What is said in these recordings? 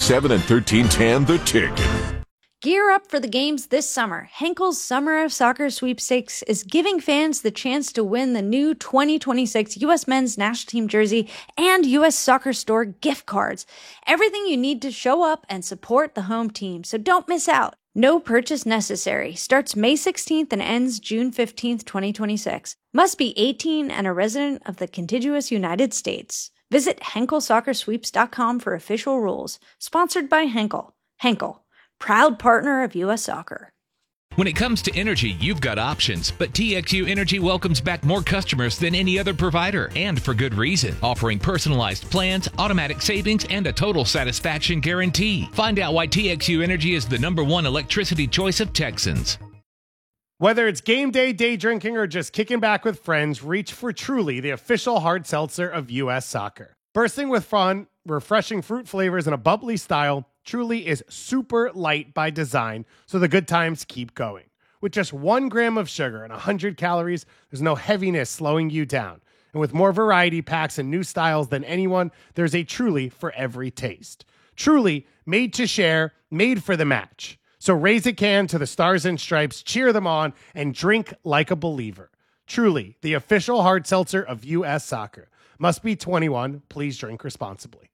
97 and 1310 The Ticket. Gear up for the games this summer. Henkel's Summer of Soccer Sweepstakes is giving fans the chance to win the new 2026 U.S. Men's National Team jersey and U.S. Soccer Store gift cards. Everything you need to show up and support the home team, so don't miss out. No purchase necessary. Starts May 16th and ends June 15th, 2026. Must be 18 and a resident of the contiguous United States. Visit HenkelSoccerSweeps.com for official rules. Sponsored by Henkel. Henkel, proud partner of U.S. Soccer. When it comes to energy, you've got options, but TXU Energy welcomes back more customers than any other provider, and for good reason. Offering personalized plans, automatic savings, and a total satisfaction guarantee. Find out why TXU Energy is the #1 electricity choice of Texans. Whether it's game day, day drinking, or just kicking back with friends, reach for Truly, the official hard seltzer of U.S. Soccer. Bursting with fun, refreshing fruit flavors, and a bubbly style, Truly is super light by design, so the good times keep going. With just 1 gram of sugar and 100 calories, there's no heaviness slowing you down. And with more variety packs and new styles than anyone, there's a Truly for every taste. Truly, made to share, made for the match. So raise a can to the Stars and Stripes, cheer them on, and drink like a believer. Truly, the official hard seltzer of U.S. Soccer. Must be 21. Please drink responsibly.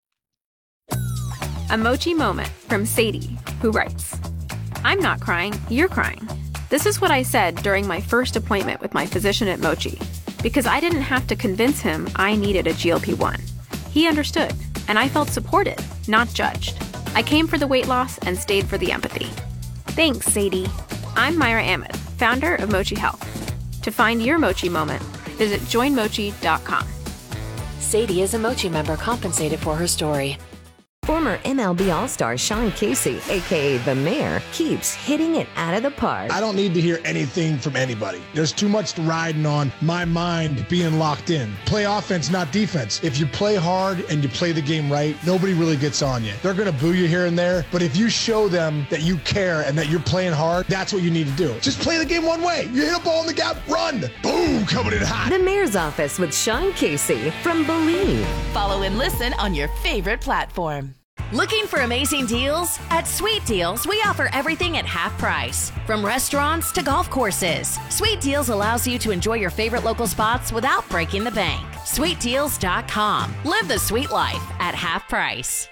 A Mochi moment from Sadie, who writes, I'm not crying, you're crying. This is what I said during my first appointment with my physician at Mochi, because I didn't have to convince him I needed a GLP-1. He understood, and I felt supported, not judged. I came for the weight loss and stayed for the empathy. Thanks, Sadie. I'm Myra Ahmed, founder of Mochi Health. To find your Mochi moment, visit joinmochi.com. Sadie is a Mochi member compensated for her story. Former MLB All-Star Sean Casey, a.k.a. The Mayor, keeps hitting it out of the park. I don't need to hear anything from anybody. There's too much riding on my mind being locked in. Play offense, not defense. If you play hard and you play the game right, nobody really gets on you. They're going to boo you here and there, but if you show them that you care and that you're playing hard, that's what you need to do. Just play the game one way. You hit a ball in the gap, run. Boom, coming in hot. The Mayor's Office with Sean Casey from Believe. Follow and listen on your favorite platform. Looking for amazing deals? At Sweet Deals, we offer everything at half price. From restaurants to golf courses, Sweet Deals allows you to enjoy your favorite local spots without breaking the bank. SweetDeals.com. Live the sweet life at half price.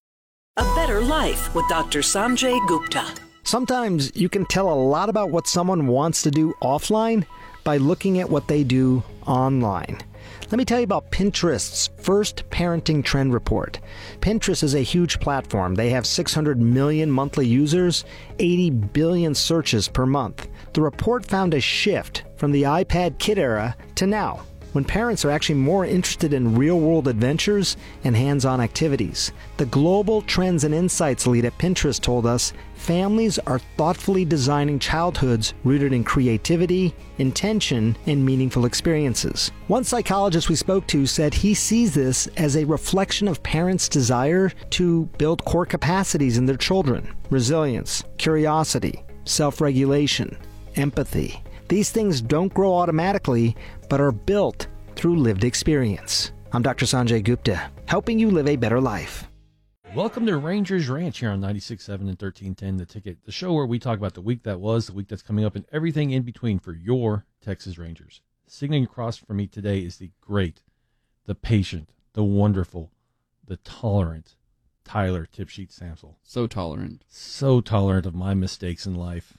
A Better Life with Dr. Sanjay Gupta. Sometimes you can tell a lot about what someone wants to do offline by looking at what they do online. Let me tell you about Pinterest's first parenting trend report. Pinterest is a huge platform. They have 600 million monthly users, 80 billion searches per month. The report found a shift from the iPad kid era to now, when parents are actually more interested in real-world adventures and hands-on activities. The Global Trends and Insights lead at Pinterest told us families are thoughtfully designing childhoods rooted in creativity, intention, and meaningful experiences. One psychologist we spoke to said he sees this as a reflection of parents' desire to build core capacities in their children: resilience, curiosity, self-regulation, empathy. These things don't grow automatically, but are built through lived experience. I'm Dr. Sanjay Gupta, helping you live a better life. Welcome to Rangers Ranch here on 96.7 and 1310 The Ticket, the show where we talk about the week that was, the week that's coming up, and everything in between for your Texas Rangers. Sitting across from me today is the great, the patient, the wonderful, the tolerant Tyler Tipsheet Samsel. So tolerant. So tolerant of my mistakes in life.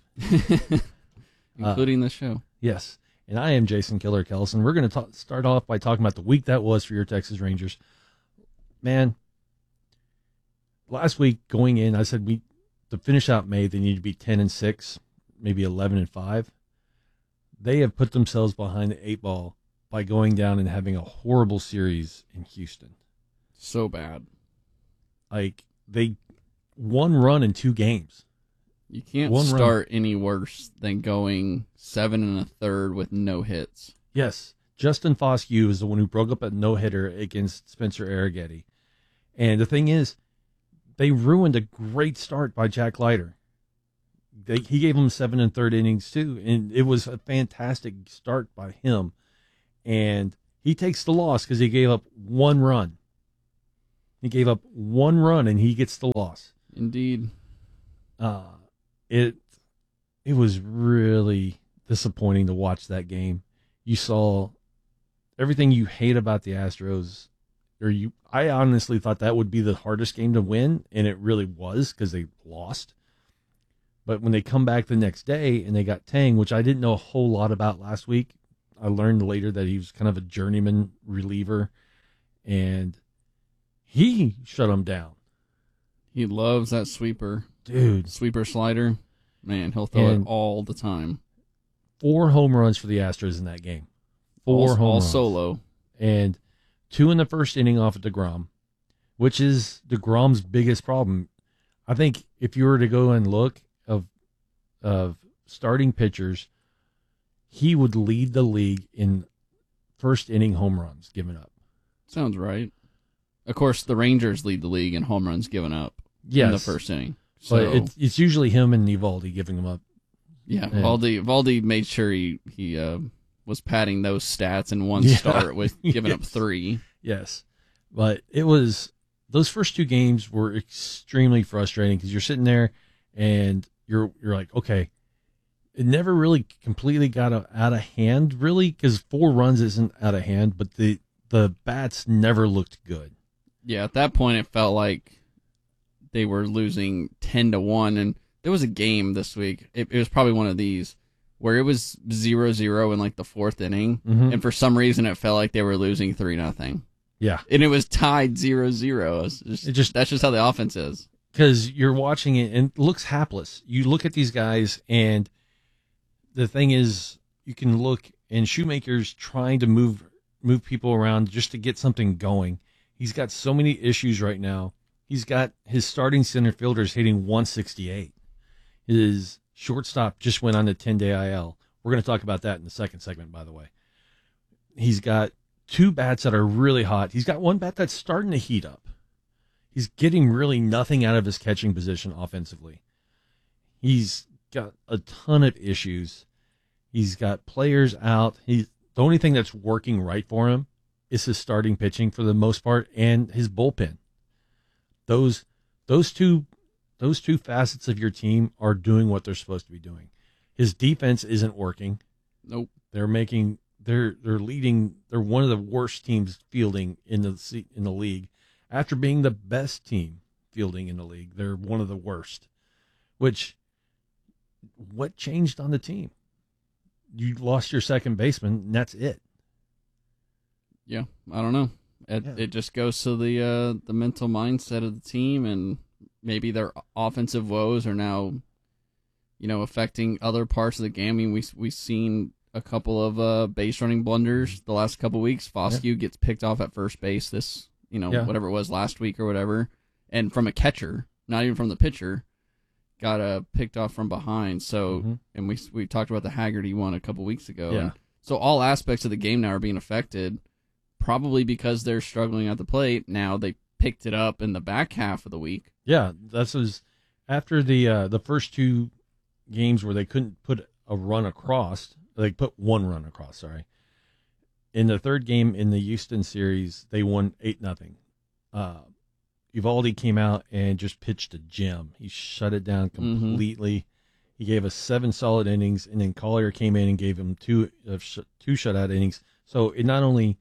Including this show. Yes. And I am Jason Killer Kellison. We're going to start off by talking about the week that was for your Texas Rangers. Man, last week going in, I said to finish out May, they need to be 10-6, maybe 11-5. They have put themselves behind the 8 ball by going down and having a horrible series in Houston. So bad. Like, they one run in 2 games. You can't start any worse than going 7 1/3 with no hits. Yes. Justin Foscue is the one who broke up a no-hitter against Spencer Arrighetti. And the thing is, they ruined a great start by Jack Leiter. He gave him 7 1/3 innings too, and it was a fantastic start by him. And he takes the loss because he gave up 1 run. He gave up 1 run, and he gets the loss. Indeed. It was really disappointing to watch that game. You saw everything you hate about the Astros. I honestly thought that would be the hardest game to win, and it really was because they lost. But when they come back the next day and they got Tang, which I didn't know a whole lot about last week, I learned later that he was kind of a journeyman reliever, and he shut him down. He loves that sweeper. Dude. Sweeper slider. Man, he'll throw it all the time. 4 home runs for the Astros in that game. 4 home runs. All solo. And 2 in the first inning off of DeGrom, which is DeGrom's biggest problem. I think if you were to go and look of starting pitchers, he would lead the league in first inning home runs given up. Sounds right. Of course, the Rangers lead the league in home runs given up in the first inning. So but it's usually him and Eovaldi giving them up. Yeah, Eovaldi made sure he was padding those stats in one start with giving up 3. Yes, but it was those first 2 games were extremely frustrating because you're sitting there and you're like, okay, it never really completely got out of hand, really, because 4 runs isn't out of hand, but the bats never looked good. Yeah, at that point it felt like they were losing 10-1, and there was a game this week. It was probably one of these where it was 0-0 in like the 4th inning, and for some reason it felt like they were losing 3-0. Yeah, and it was tied 0-0. That's just how the offense is. Because you're watching it and it looks hapless. You look at these guys, and the thing is, you can look, and Shoemaker's trying to move people around just to get something going. He's got so many issues right now. He's got his starting center fielders hitting 168. His shortstop just went on the 10-day IL. We're going to talk about that in the second segment, by the way. He's got 2 bats that are really hot. He's got 1 bat that's starting to heat up. He's getting really nothing out of his catching position offensively. He's got a ton of issues. He's got players out. The only thing that's working right for him is his starting pitching for the most part and his bullpen. Those two facets of your team are doing what they're supposed to be doing. His defense isn't working. Nope. They're leading. They're one of the worst teams fielding in the league. After being the best team fielding in the league, they're one of the worst. What changed on the team? You lost your second baseman, and that's it. Yeah, I don't know. It just goes to the mental mindset of the team, and maybe their offensive woes are now, affecting other parts of the game. I mean, we've seen a couple of base running blunders the last couple of weeks. Foscue gets picked off at first base this, whatever it was last week or whatever, and from a catcher, not even from the pitcher, got picked off from behind. So, and we talked about the Haggerty one a couple weeks ago. Yeah. And so all aspects of the game now are being affected, probably because they're struggling at the plate. Now they picked it up in the back half of the week. Yeah, that was after the first 2 games where they couldn't put a run across. They put 1 run across, sorry. In the 3rd game in the Houston series, they won 8-0. Eovaldi came out and just pitched a gem. He shut it down completely. He gave us 7 solid innings, and then Collier came in and gave him 2 shutout innings. So it not only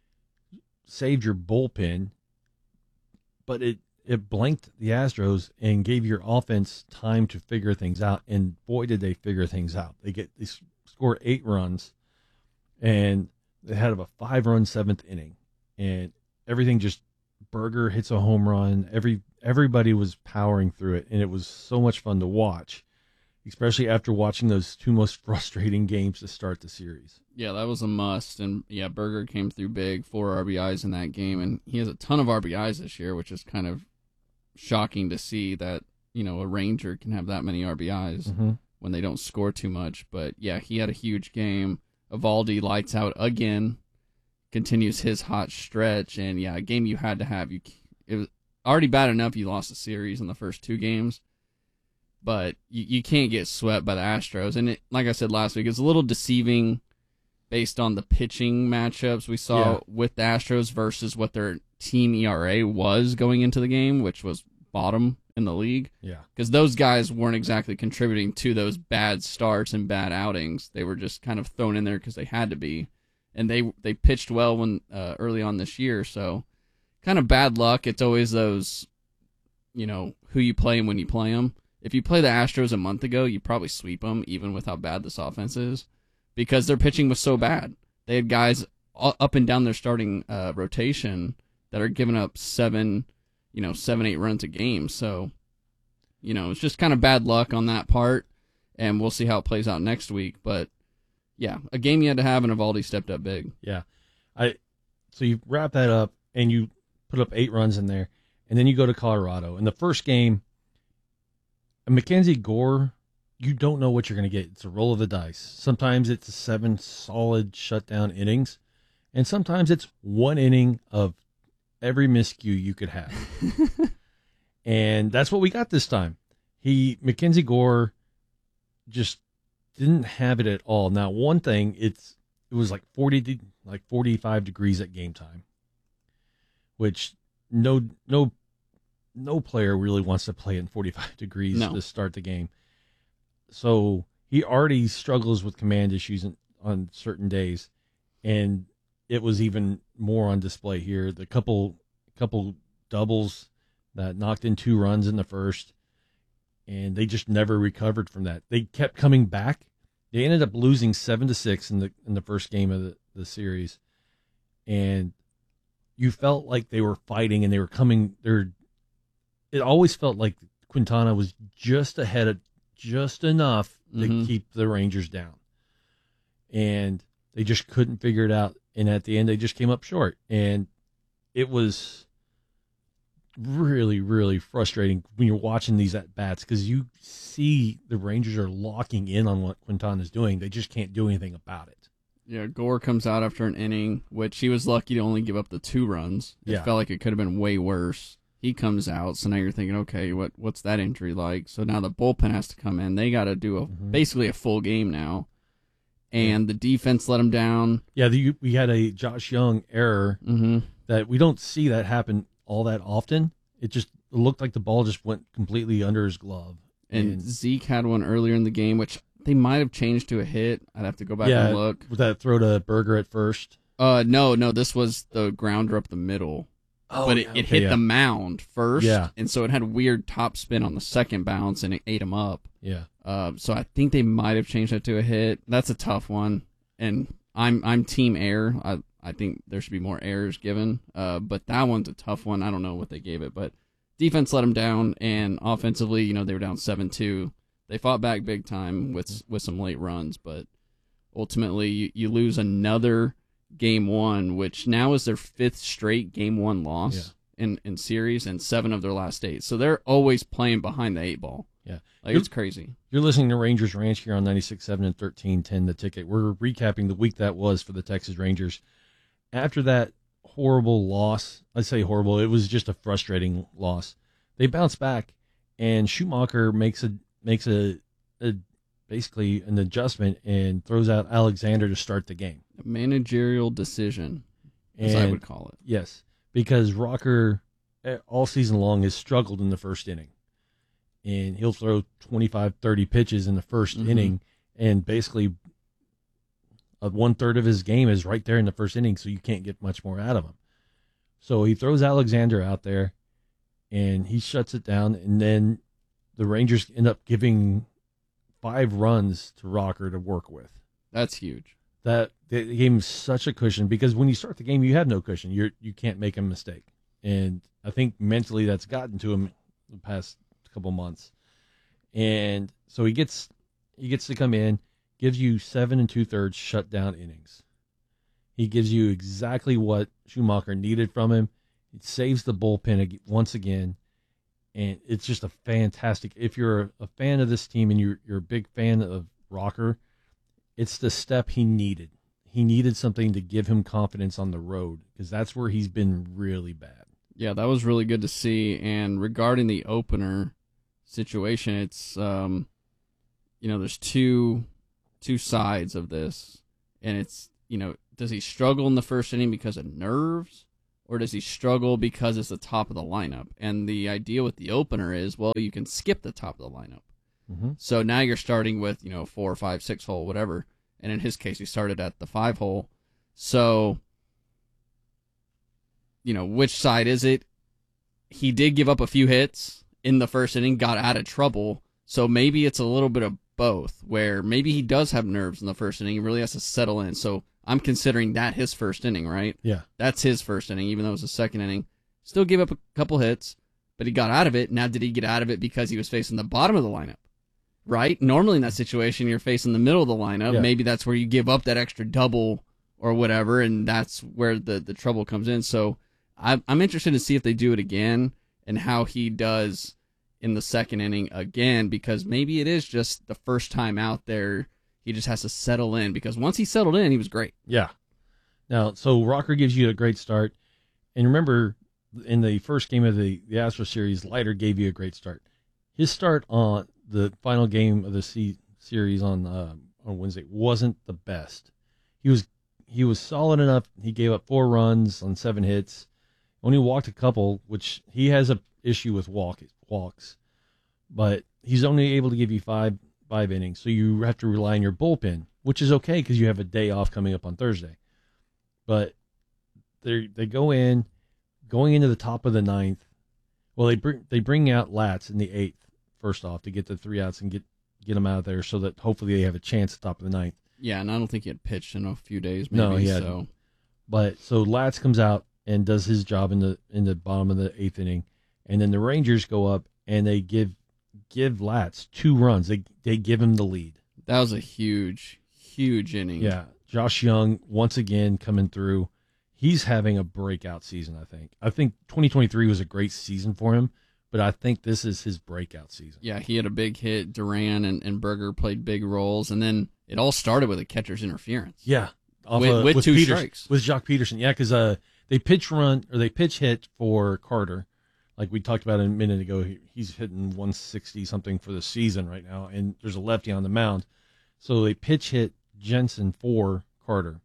saved your bullpen, but it blanked the Astros and gave your offense time to figure things out. And boy, did they figure things out. They score 8 runs, and they had a 5-run 7th inning, and everything just Berger hits a home run. Everybody was powering through it, and it was so much fun to watch, especially after watching those 2 most frustrating games to start the series. Yeah, that was a must. And yeah, Berger came through big, 4 RBIs in that game, and he has a ton of RBIs this year, which is kind of shocking to see that, a Ranger can have that many RBIs when they don't score too much. But yeah, he had a huge game. Eovaldi lights out again, continues his hot stretch, and yeah, a game you had to have. It was already bad enough you lost the series in the first 2 games, but you can't get swept by the Astros. And like I said last week, it's a little deceiving based on the pitching matchups we saw with the Astros versus what their team ERA was going into the game, which was bottom in the league. Yeah. Because those guys weren't exactly contributing to those bad starts and bad outings. They were just kind of thrown in there because they had to be. And they pitched well when early on this year, so kind of bad luck. It's always those, who you play and when you play them. If you play the Astros a month ago, you probably sweep them, even with how bad this offense is, because their pitching was so bad. They had guys up and down their starting rotation that are giving up 7, 8 runs a game. So, it's just kind of bad luck on that part, and we'll see how it plays out next week. But yeah, a game you had to have, and Eovaldi stepped up big. Yeah. So you wrap that up, and you put up 8 runs in there, and then you go to Colorado. In the first game, Mackenzie Gore, you don't know what you're going to get. It's a roll of the dice. Sometimes it's 7 solid shutdown innings, and sometimes it's 1 inning of every miscue you could have. And that's what we got this time. Mackenzie Gore just didn't have it at all. Now, one thing, it was like 45 degrees at game time, which no player really wants to play in 45 degrees to start the game. So he already struggles with command issues on certain days, and it was even more on display here. The couple doubles that knocked in 2 runs in the first, and they just never recovered from that. They kept coming back. They ended up losing 7-6 in the first game of the series, and you felt like they were fighting and they were coming. It always felt like Quintana was just ahead of just enough to keep the Rangers down, and they just couldn't figure it out. And at the end, they just came up short, and it was really, really frustrating when you're watching these at bats, because you see the Rangers are locking in on what Quintana's doing. They just can't do anything about it. Yeah, Gore comes out after an inning, which he was lucky to only give up the 2 runs. It felt like it could have been way worse. He comes out, so now you're thinking, okay, what's that injury like? So now the bullpen has to come in. They got to do basically a full game now, and the defense let them down. Yeah, we had a Josh Young error that we don't see that happen all that often. It looked like the ball just went completely under his glove. And Zeke had one earlier in the game, which they might have changed to a hit. I'd have to go back and look. Was that throw to Berger at first? No, this was the grounder up the middle. Oh, but it hit the mound first, and so it had a weird top spin on the second bounce, and it ate him up. Yeah. So I think they might have changed that to a hit. That's a tough one, and I'm team error. I think there should be more errors given, but that one's a tough one. I don't know what they gave it, but defense let them down, and offensively, they were down 7-2. They fought back big time with some late runs, but ultimately you lose another Game 1, which now is their 5th straight Game 1 loss in series, and 7 of their last 8. So they're always playing behind the 8 ball. Yeah. It's crazy. You're listening to Rangers Ranch here on 96.7 and 1310 The Ticket. We're recapping the week that was for the Texas Rangers. After that horrible loss, I say horrible, it was just a frustrating loss. They bounce back, and Schumacher makes a basically an adjustment and throws out Alexander to start the game. A managerial decision, as I would call it. Yes, because Rocker all season long has struggled in the first inning. And he'll throw 25, 30 pitches in the first inning, and basically 1/3 of his game is right there in the first inning, so you can't get much more out of him. So he throws Alexander out there, and he shuts it down, and then the Rangers end up giving 5 runs to Rocker to work with. That's huge. That gave him such a cushion, because when you start the game, you have no cushion. You can't make a mistake, and I think mentally that's gotten to him the past couple months. And so he gets to come in, gives you 7 2/3 shutdown innings. He gives you exactly what Schumacher needed from him. It saves the bullpen once again. And it's just a fantastic, if you're a fan of this team and you're a big fan of Rocker, it's the step he needed. He needed something to give him confidence on the road, because that's where he's been really bad. Yeah, that was really good to see. And regarding the opener situation, it's there's two sides of this, and it's does he struggle in the first inning because of nerves, or does he struggle because it's the top of the lineup? And the idea with the opener is, well, you can skip the top of the lineup. Mm-hmm. So now you're starting with, 4, 5, 6 hole, whatever. And in his case, he started at the 5 hole. So, which side is it? He did give up a few hits in the first inning, got out of trouble. So maybe it's a little bit of both, where maybe he does have nerves in the first inning. He really has to settle in. So I'm considering that his first inning, right? Yeah. That's his first inning, even though it was the second inning. Still gave up a couple hits, but he got out of it. Now, did he get out of it because he was facing the bottom of the lineup? Right? Normally in that situation, you're facing the middle of the lineup. Yeah. Maybe that's where you give up that extra double or whatever, and that's where the trouble comes in. So I'm interested to see if they do it again and how he does in the second inning again, because maybe it is just the first time out there. He just has to settle in, because once he settled in, he was great. Yeah. Now, so Rocker gives you a great start. And remember, in the first game of the Astro series, Leiter gave you a great start. His start on the final game of the series on Wednesday wasn't the best. He was solid enough. He gave up 4 runs on 7 hits. Only walked a couple, which he has a issue with walks. But he's only able to give you 5 innings, so you have to rely on your bullpen, which is okay because you have a day off coming up on Thursday. But they go in, going into the top of the 9th. Well, they bring out Latz in the 8th first off to get the 3 outs and get them out of there, so that hopefully they have a chance at the top of the 9th. Yeah, and I don't think he had pitched in a few days. Maybe, no, he hadn't. So. But so Latz comes out and does his job in the bottom of the 8th inning, and then the Rangers go up and they give Latz 2 runs. They give him the lead. That was a huge inning. Yeah, Josh Young once again coming through. He's having a breakout season, I think. I think 2023 was a great season for him, but I think this is his breakout season. Yeah, he had a big hit. Duran and Berger played big roles, and then it all started with a catcher's interference. Yeah, with 2 strikes. With Jock Peterson. Yeah, because they pitch hit for Carter. Like we talked about a minute ago, he's hitting 160 something for the season right now, and there's a lefty on the mound. So they pitch hit Jensen for Carter,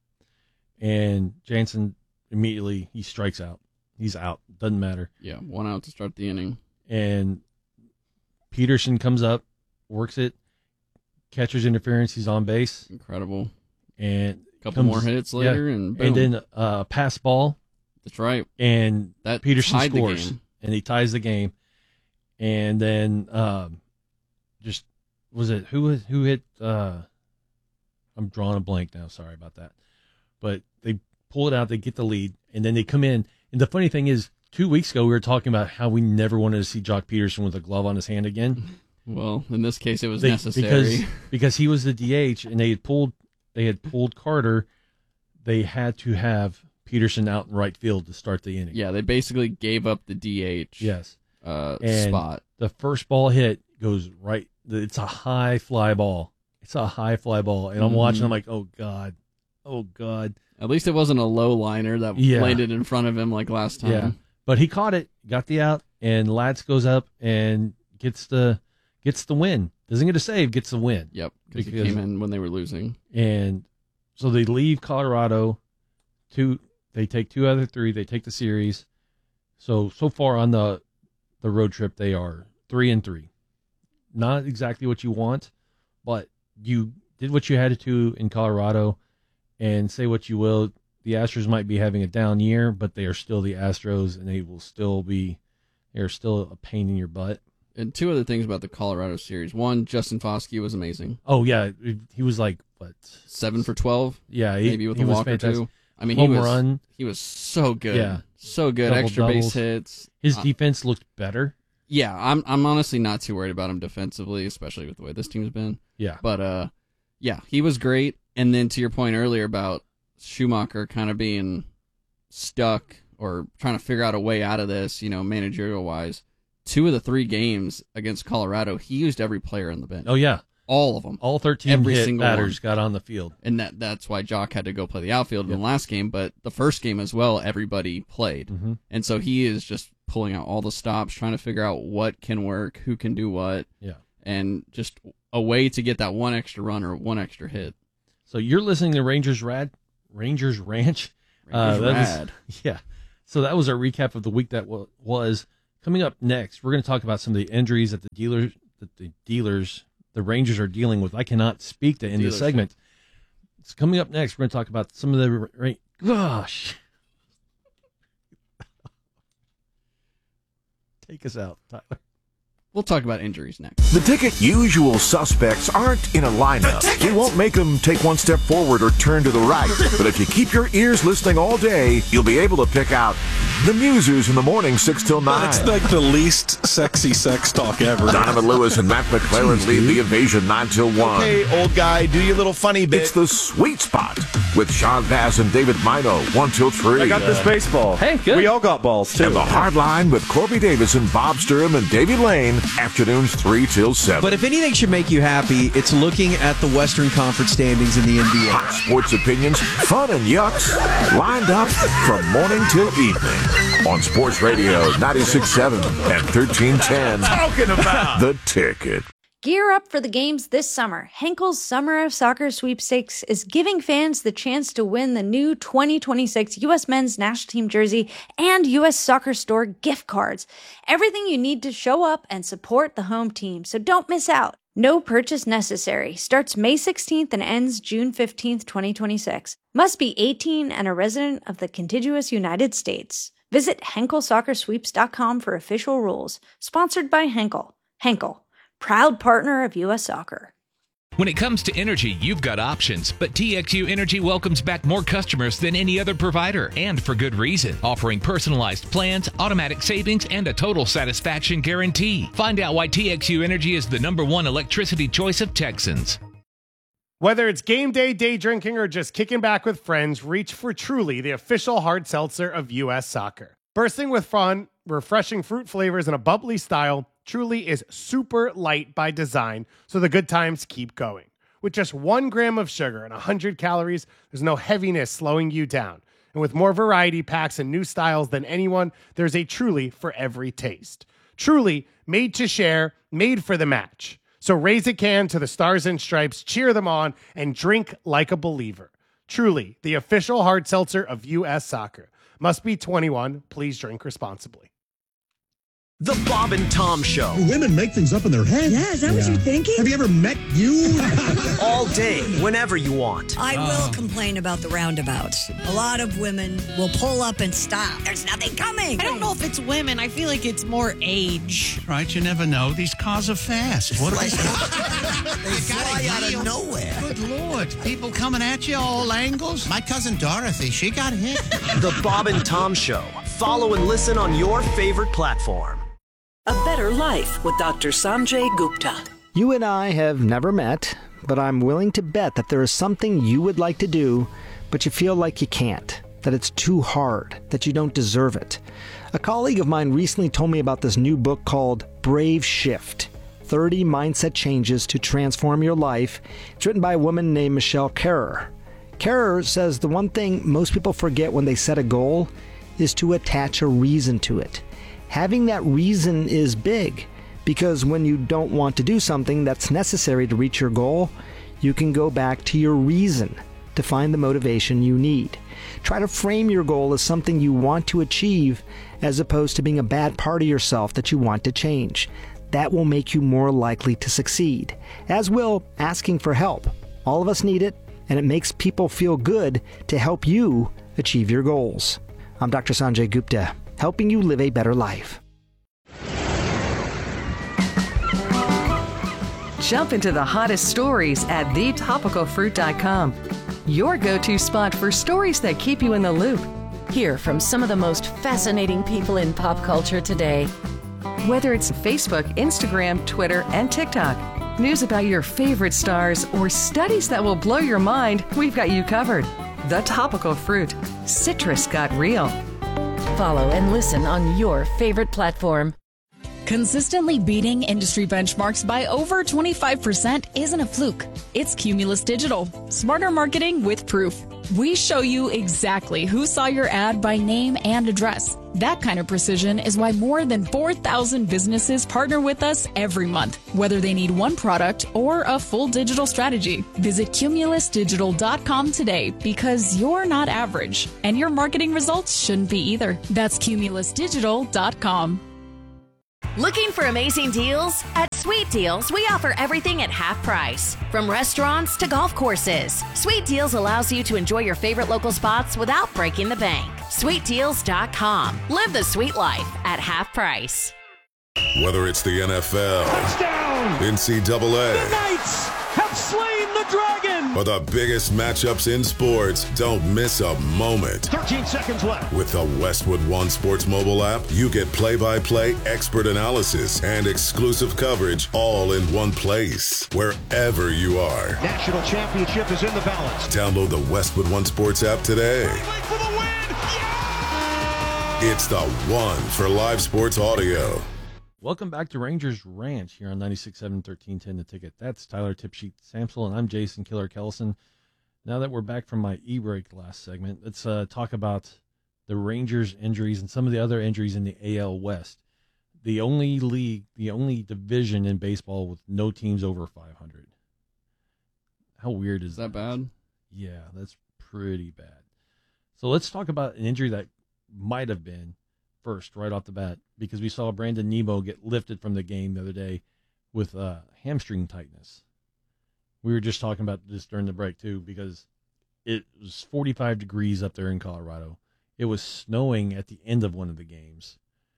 and Jansen immediately he strikes out. He's out. Doesn't matter. Yeah, 1 out to start the inning. And Peterson comes up, works it, catcher's interference. He's on base. Incredible. And a couple more hits later, and boom. And then pass ball. That's right. And that Peterson tied scores. The game. And he ties the game. And then just was it who hit? I'm drawing a blank now. Sorry about that. But they pull it out. They get the lead, and then they come in. And the funny thing is, 2 weeks ago we were talking about how we never wanted to see Jock Peterson with a glove on his hand again. Well, in this case, it was necessary because he was the DH, and they had pulled Carter. They had to have Peterson out in right field to start the inning. Yeah, they basically gave up the DH. Yes. Spot. The first ball hit goes right. It's a high fly ball. And I'm watching. I'm like, oh God. At least it wasn't a low liner that landed in front of him like last time. Yeah. But he caught it, got the out, and Latz goes up and gets the win. Doesn't get a save, gets the win. Yep, because he came in when they were losing. And so they leave Colorado. They take 2 out of 3. They take the series. So far on the road trip, they are 3-3. Not exactly what you want, but you did what you had to in Colorado. And say what you will, the Astros might be having a down year, but they are still the Astros, and they are still a pain in your butt. And 2 other things about the Colorado series. 1, Justin Foskey was amazing. Oh yeah, he was like what 7 for 12. Yeah, maybe with a walk or 2. I mean, run. He was so good. Yeah, so good. Extra base hits. His defense looked better. Yeah, I'm honestly not too worried about him defensively, especially with the way this team's been. Yeah, but yeah, he was great. And then to your point earlier about Schumacher kind of being stuck or trying to figure out a way out of this, managerial-wise, 2 of the 3 games against Colorado, he used every player on the bench. Oh, yeah. All of them. All 13 batters got on the field. And that's why Jock had to go play the outfield in the last game, but the first game as well, everybody played. Mm-hmm. And so he is just pulling out all the stops, trying to figure out what can work, who can do what, and just a way to get that 1 extra run or 1 extra hit. So you're listening to Rangers Ranch. Rad. Yeah. So that was our recap of the week that was. Coming up next, we're going to talk about some of the injuries that the Rangers are dealing with. I cannot speak to end this segment. It's coming up next. We're going to talk about some of the gosh. Take us out, Tyler. We'll talk about injuries next. The Ticket usual suspects aren't in a lineup. You won't make them take one step forward or turn to the right. But if you keep your ears listening all day, you'll be able to pick out the Musers in the morning, 6 till 9. It's like the least sexy sex talk ever. Donovan Lewis and Matt McLaren lead the invasion 9 till 1. Okay, old guy, do your little funny bit. It's the Sweet Spot with Sean Bass and David Mino, 1 till 3. I got this baseball. Hey, good. We all got balls, too. And the Hard Line with Corby Davison, Bob Sturm, and Davey Lane, afternoons 3 till 7. But if anything should make you happy, it's looking at the Western Conference standings in the NBA. Hot sports opinions, fun and yucks, lined up from morning till evening on Sports Radio 96.7 and 1310. Talking about The Ticket. Gear up for the games this summer. Henkel's Summer of Soccer Sweepstakes is giving fans the chance to win the new 2026 U.S. Men's National Team jersey and U.S. Soccer Store gift cards. Everything you need to show up and support the home team, so don't miss out. No purchase necessary. Starts May 16th and ends June 15th, 2026. Must be 18 and a resident of the contiguous United States. Visit HenkelSoccerSweeps.com for official rules. Sponsored by Henkel. Henkel, proud partner of U.S. Soccer. When it comes to energy, you've got options, but TXU Energy welcomes back more customers than any other provider, and for good reason, offering personalized plans, automatic savings, and a total satisfaction guarantee. Find out why TXU Energy is the #1 electricity choice of Texans. Whether it's game day, day drinking, or just kicking back with friends, reach for Truly, the official hard seltzer of U.S. Soccer. Bursting with fun, refreshing fruit flavors, and a bubbly style, Truly is super light by design, so the good times keep going. With just 1 gram of sugar and 100 calories, there's no heaviness slowing you down. And with more variety packs and new styles than anyone, there's a Truly for every taste. Truly, made to share, made for the match. So raise a can to the Stars and Stripes, cheer them on, and drink like a believer. Truly, the official hard seltzer of U.S. Soccer. Must be 21. Please drink responsibly. The Bob and Tom Show. Women make things up in their head. Yeah, is that what you're thinking? Have you ever met you? All day, whenever you want. I will complain about the roundabouts. A lot of women will pull up and stop. There's nothing coming. I don't know if it's women. I feel like it's more age. Right, you never know. These cars are fast. What They fly out of nowhere. Good Lord. People coming at you all angles. My cousin Dorothy, she got hit. The Bob and Tom Show. Follow and listen on your favorite platform. A Better Life with Dr. Sanjay Gupta. You and I have never met, but I'm willing to bet that there is something you would like to do, but you feel like you can't, that it's too hard, that you don't deserve it. A colleague of mine recently told me about this new book called Brave Shift, 30 Mindset Changes to Transform Your Life. It's written by a woman named Michelle Kerrer. Kerrer says the one thing most people forget when they set a goal is to attach a reason to it. Having that reason is big, because when you don't want to do something that's necessary to reach your goal, you can go back to your reason to find the motivation you need. Try to frame your goal as something you want to achieve, as opposed to being a bad part of yourself that you want to change. That will make you more likely to succeed, as will asking for help. All of us need it, and it makes people feel good to help you achieve your goals. I'm Dr. Sanjay Gupta, helping you live a better life. Jump into the hottest stories at thetopicalfruit.com. Your go-to spot for stories that keep you in the loop. Hear from some of the most fascinating people in pop culture today. Whether it's Facebook, Instagram, Twitter, and TikTok, news about your favorite stars, or studies that will blow your mind, we've got you covered. The Topical Fruit. Citrus got real. Follow and listen on your favorite platform. Consistently beating industry benchmarks by over 25% isn't a fluke. It's Cumulus Digital. Smarter marketing with proof. We show you exactly who saw your ad by name and address. That kind of precision is why more than 4,000 businesses partner with us every month, whether they need one product or a full digital strategy. Visit cumulusdigital.com today because you're not average, and your marketing results shouldn't be either. That's cumulusdigital.com. Looking for amazing deals? At Sweet Deals, we offer everything at half price. From restaurants to golf courses, Sweet Deals allows you to enjoy your favorite local spots without breaking the bank. SweetDeals.com. Live the sweet life at half price. Whether it's the NFL, touchdown, NCAA, the Knights have slain the dragon, or the biggest matchups in sports, don't miss a moment. 13 seconds left. With the Westwood One Sports mobile app, you get play-by-play expert analysis and exclusive coverage all in one place, wherever you are. National championship is in the balance. Download the Westwood One Sports app today. For the win! Yeah! It's the one for live sports audio. Welcome back to Rangers Ranch here on 96.7 1310 The Ticket. That's Tyler Tipsheet Samsel, and I'm Jason Killer Kellison. Now that we're back from my e-break last segment, let's talk about the Rangers injuries and some of the other injuries in the AL West. The only division in baseball with no teams over 500. How weird is that? Is that bad? Yeah, that's pretty bad. So let's talk about an injury that might have been first right off the bat, because we saw Brandon Nimmo get lifted from the game the other day with hamstring tightness. We were just talking about this during the break too, because it was 45 degrees up there in Colorado. It was snowing at the end of one of the games.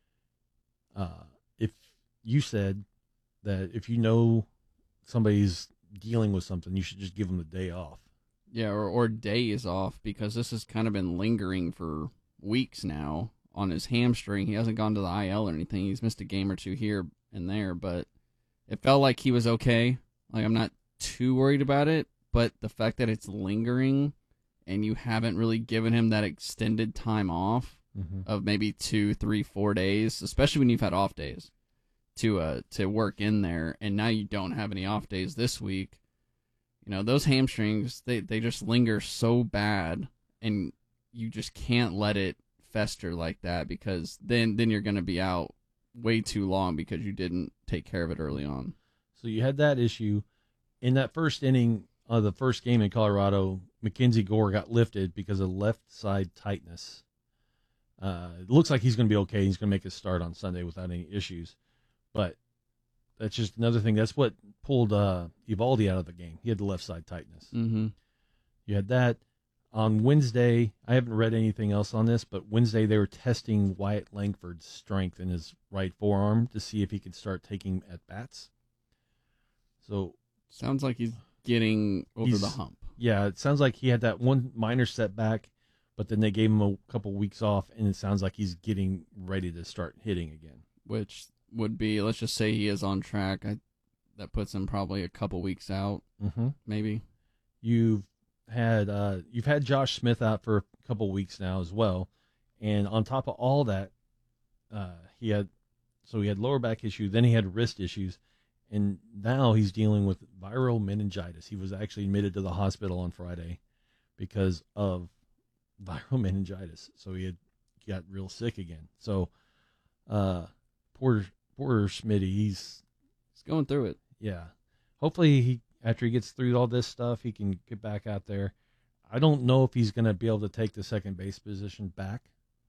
If you said that if you know somebody's dealing with something, you should just give them the day off. Yeah, or days off, because this has kind of been lingering for weeks now on his hamstring. He hasn't gone to the IL or anything. He's missed a game or two here and there, but it felt like he was okay. Like, I'm not too worried about it, but the fact that it's lingering and you haven't really given him that extended time off of maybe 2, 3, 4 days, especially when you've had off days to work in there, and now you don't have any off days this week. You know, those hamstrings, they just linger so bad, and you just can't let it fester like that, because then you're going to be out way too long because you didn't take care of it early on. So you had that issue. In that first inning of the first game in Colorado, Mackenzie Gore got lifted because of left side tightness. It looks like he's going to be okay. He's going to make his start on Sunday without any issues. But that's just another thing. That's what pulled Eovaldi out of the game. He had the left side tightness. Mm-hmm. You had that. On Wednesday, I haven't read anything else on this, but Wednesday they were testing Wyatt Langford's strength in his right forearm to see if he could start taking at-bats. So sounds like he's getting over the hump. Yeah, it sounds like he had that one minor setback, but then they gave him a couple weeks off, and it sounds like he's getting ready to start hitting again. Which would be, let's just say he is on track. That puts him probably a couple weeks out, maybe. You've had Josh Smith out for a couple weeks now as well, and on top of all that, he had lower back issues, then he had wrist issues, and now he's dealing with viral meningitis. He was actually admitted to the hospital on Friday because of viral meningitis, so he got real sick again. So poor Smitty, he's going through it. Yeah, hopefully after he gets through all this stuff, he can get back out there. I don't know if he's going to be able to take the second base position back.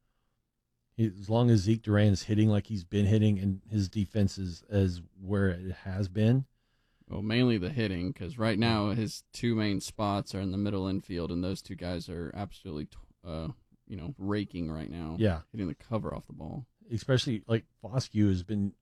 As long as Zeke Duran's hitting like he's been hitting and his defense is as where it has been. Well, mainly the hitting, because right now his two main spots are in the middle infield, and those two guys are absolutely, raking right now. Yeah. Hitting the cover off the ball. Especially, like, Foscue has been...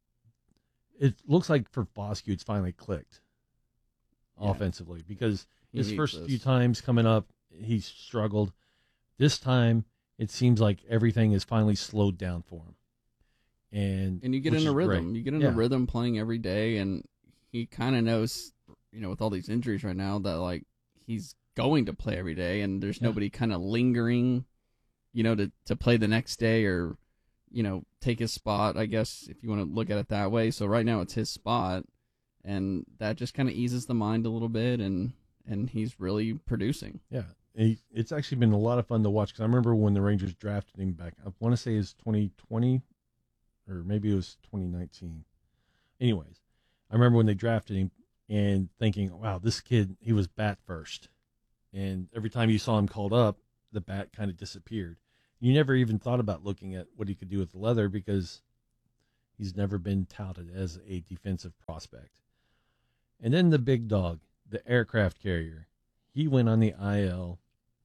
It looks like for Foscue it's finally clicked. Offensively, because his first few times coming up, he struggled. This time, it seems like everything is finally slowed down for him. And you get in a rhythm. Great. You get in a rhythm playing every day, and he kind of knows, with all these injuries right now, that, like, he's going to play every day, and there's nobody kind of lingering, to play the next day or, take his spot, I guess, if you want to look at it that way. So right now it's his spot, and that just kind of eases the mind a little bit, and he's really producing. Yeah, it's actually been a lot of fun to watch, because I remember when the Rangers drafted him back, I want to say it's 2020, or maybe it was 2019. Anyways, I remember when they drafted him and thinking, wow, this kid, he was bat first. And every time you saw him called up, the bat kind of disappeared. You never even thought about looking at what he could do with the leather, because he's never been touted as a defensive prospect. And then the big dog, the aircraft carrier, he went on the IL.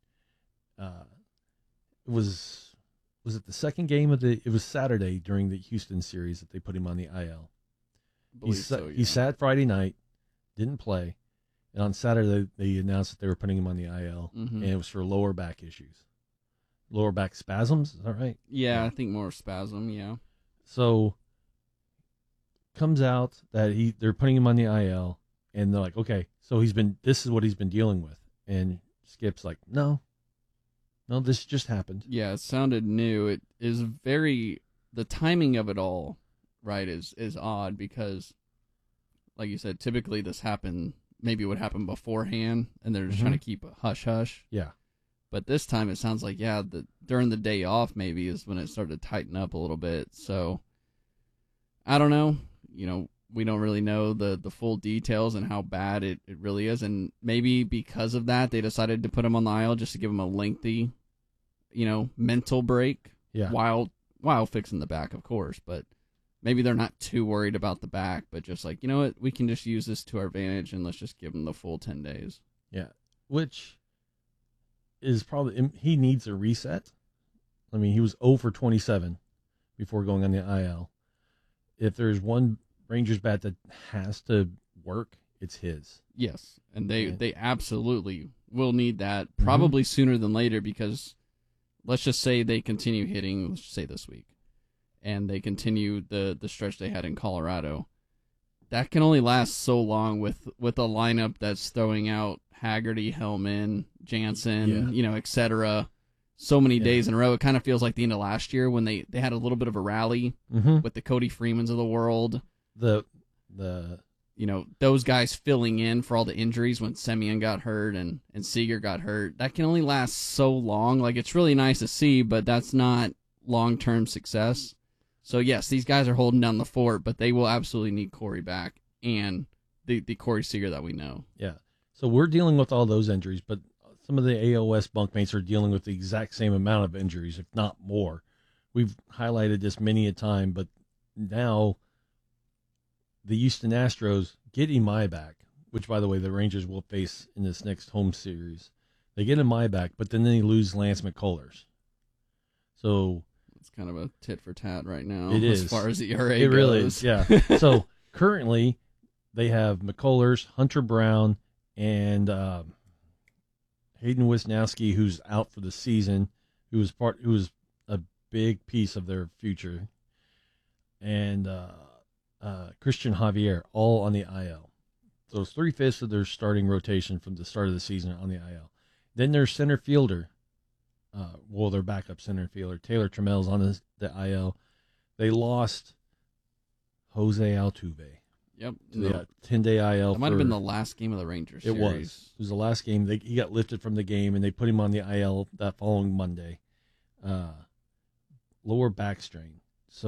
Was it the second game it was Saturday during the Houston series that they put him on the IL. He sat Friday night, didn't play, and on Saturday they announced that they were putting him on the IL, and it was for lower back issues. Lower back spasms, is that right? Yeah, I think more spasm, yeah. So comes out that they're putting him on the IL, and they're like, okay, so this is what he's been dealing with. And Skip's like, no, this just happened. Yeah, it sounded new. It is the timing of it all, right, is odd, because, like you said, typically this maybe would happen beforehand, and they're just trying to keep a hush-hush. Yeah. But this time it sounds like, during the day off maybe is when it started to tighten up a little bit. So, I don't know. We don't really know the full details and how bad it really is. And maybe because of that, they decided to put him on the IL just to give him a lengthy, mental break. Yeah. While fixing the back, of course. But maybe they're not too worried about the back, but just like, you know what, we can just use this to our advantage, and let's just give him the full 10 days. Yeah. Which is probably, he needs a reset. I mean, he was 0 for 27 before going on the IL. If there's one Rangers bat that has to work, it's his. Yes, and they absolutely will need that probably sooner than later, because let's just say they continue hitting, let's just say this week, and they continue the stretch they had in Colorado. That can only last so long with a lineup that's throwing out Haggerty, Hellman, Jansen, etc. so many days in a row. It kind of feels like the end of last year when they had a little bit of a rally with the Cody Freemans of the world. Those guys filling in for all the injuries when Semien got hurt and Seager got hurt. That can only last so long. Like, it's really nice to see, but that's not long-term success. So, yes, these guys are holding down the fort, but they will absolutely need Corey back and the Corey Seager that we know. Yeah. So we're dealing with all those injuries, but some of the AOS bunkmates are dealing with the exact same amount of injuries, if not more. We've highlighted this many a time, but now the Houston Astros get Imai back, which, by the way, the Rangers will face in this next home series. They get Imai back, but then they lose Lance McCullers. So it's kind of a tit for tat right now. It is, as far as the ERA goes. It really is, yeah. So currently they have McCullers, Hunter Brown, and Hayden Wisniewski, who's out for the season, who was a big piece of their future, and Christian Javier, all on the IL. So it's 3/5 of their starting rotation from the start of the season on the IL. Then their center fielder, their backup center fielder, Taylor Trammell's on the IL. They lost Jose Altuve. Yep. The 10-day IL. That might have been the last game of the Rangers series. It was the last game. He got lifted from the game, and they put him on the IL that following Monday. Lower back strain.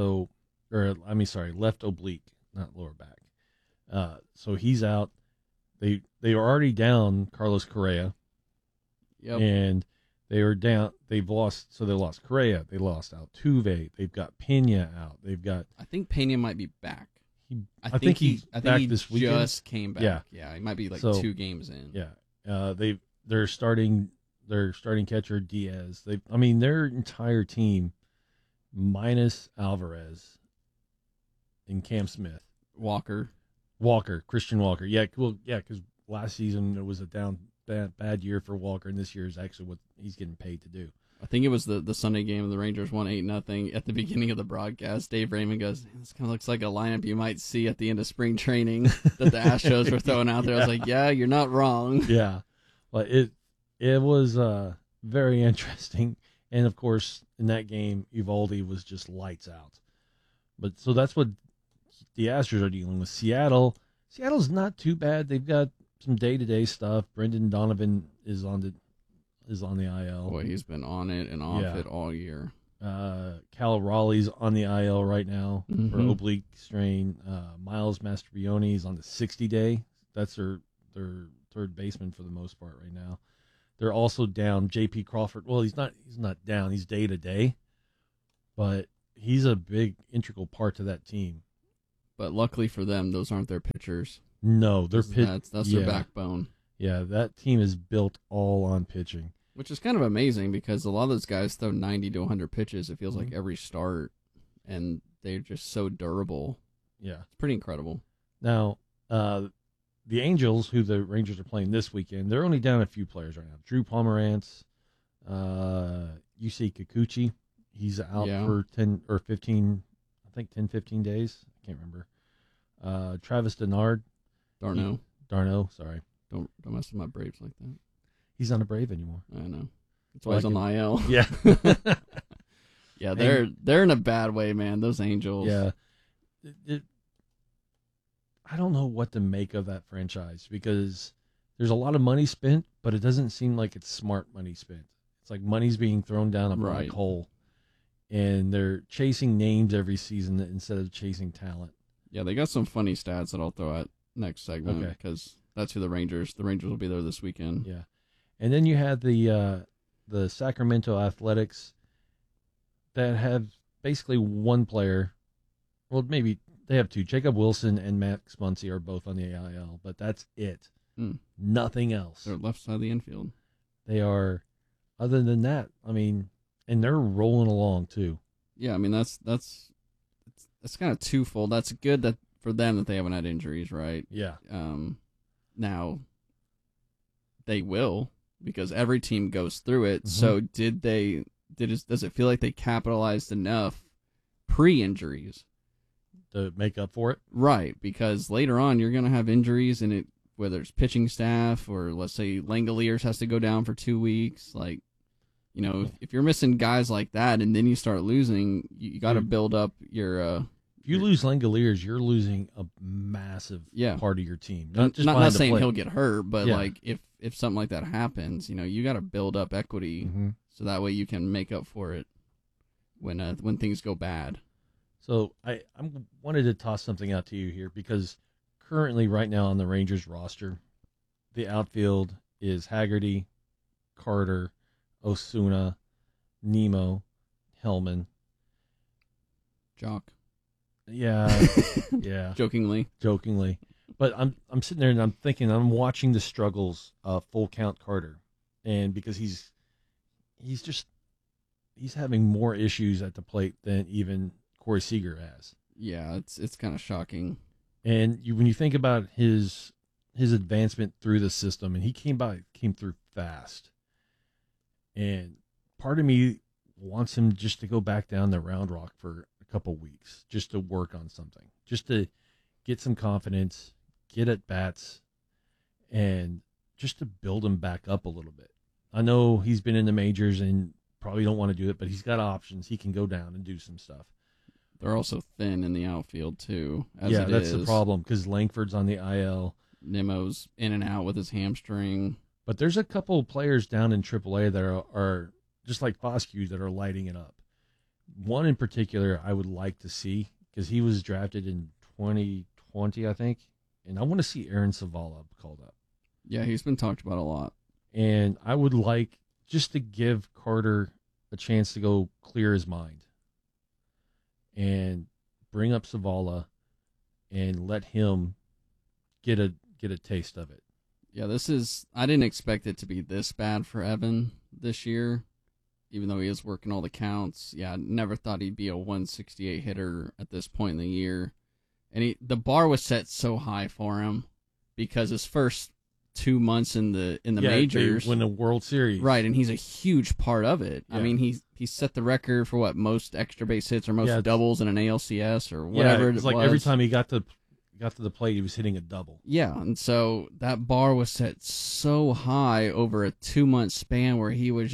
Left oblique, not lower back. So he's out. They were already down Carlos Correa. Yep. And they were down. They lost Correa. They lost Altuve. They've got Pena out. I think Pena might be back. I think he's back this weekend. Just came back. Yeah, he might be 2 games in. Yeah. They're starting catcher Diaz. Their entire team minus Alvarez and Cam Smith. Christian Walker. Yeah, cool. Yeah, because last season it was a bad year for Walker, and this year is actually what he's getting paid to do. I think it was the Sunday game, the Rangers won 8-0. At the beginning of the broadcast, Dave Raymond goes, "This kind of looks like a lineup you might see at the end of spring training that the Astros were throwing out there." I was like, "Yeah, you're not wrong." Yeah, but it was very interesting, And, of course, in that game, Eovaldi was just lights out. But so that's what the Astros are dealing with. Seattle's not too bad. They've got some day-to-day stuff. Brendan Donovan is on the IL. Boy, he's been on it and off it all year. Cal Raleigh's on the IL right now for Mhm. oblique strain. Miles Mastrobuoni is on the 60-day. That's their third baseman for the most part right now. They're also down J.P. Crawford. Well, he's not down. He's day-to-day. But he's a big integral part to that team. But luckily for them, those aren't their pitchers. No, that's their backbone. Yeah, that team is built all on pitching. Which is kind of amazing because a lot of those guys throw 90 to 100 pitches, it feels like, every start. And they're just so durable. Yeah. It's pretty incredible. Now, the Angels, who the Rangers are playing this weekend, they're only down a few players right now. Drew Pomerantz, Yusei Kikuchi. He's out for 10 or 15, I think 10, 15 days. I can't remember. Travis D'Arnaud. D'Arnaud, sorry. Don't mess with my Braves like that. He's not a Brave anymore. I know. That's why he's on the IL. Yeah. Yeah, they're in a bad way, man. Those Angels. Yeah. I don't know what to make of that franchise because there's a lot of money spent, but it doesn't seem like it's smart money spent. It's like money's being thrown down a black hole, and they're chasing names every season instead of chasing talent. Yeah, they got some funny stats that I'll throw at next segment because that's who the Rangers will be there this weekend. Yeah. And then you had the Sacramento Athletics that have basically one player. Well, maybe they have two. Jacob Wilson and Max Muncy are both on the AIL, but that's it. Nothing else. They're left side of the infield. They are. Other than that, I mean, and they're rolling along too. Yeah, I mean that's kind of twofold. That's good that for them that they haven't had injuries, right? Yeah. Now they will because every team goes through it. So does it feel like they capitalized enough pre-injuries to make up for it? Right, because later on you're going to have injuries and whether it's pitching staff or let's say Langoliers has to go down for 2 weeks, like if you're missing guys like that and then you start losing, you got to build up your if you lose Langoliers, you're losing a massive part of your team. Not saying he'll get hurt, but like if something like that happens, you got to build up equity so that way you can make up for it when things go bad. So I wanted to toss something out to you here because currently right now on the Rangers roster, the outfield is Haggerty, Carter, Osuna, Nemo, Hellman, Jock. Yeah, yeah. Jokingly. But I'm sitting there and I'm thinking, I'm watching the struggles of Full Count Carter, and because he's having more issues at the plate than even Corey Seager has. Yeah, it's kind of shocking. And when you think about his advancement through the system, and he came through fast, and part of me wants him just to go back down to Round Rock for a couple weeks, just to work on something, just to get some confidence, get at bats, and just to build him back up a little bit. I know he's been in the majors and probably don't want to do it, but he's got options. He can go down and do some stuff. They're also thin in the outfield too. That's the problem because Langford's on the IL. Nemo's in and out with his hamstring. But there's a couple of players down in AAA that are just like Foscue that are lighting it up. One in particular I would like to see because he was drafted in 2020, I think, and I want to see Aaron Zavala called up. Yeah, he's been talked about a lot. And I would like just to give Carter a chance to go clear his mind and bring up Zavala and let him get a taste of it. Yeah, I didn't expect it to be this bad for Evan this year, even though he is working all the counts. Yeah, I never thought he'd be a 168 hitter at this point in the year. And the bar was set so high for him because his first 2 months in the majors, they win the World Series, right? And he's a huge part of it. Yeah. I mean, he set the record for what most extra base hits or most doubles in an ALCS or whatever. It's like every time he got to the plate, he was hitting a double. Yeah, and so that bar was set so high over a 2 month span where he was just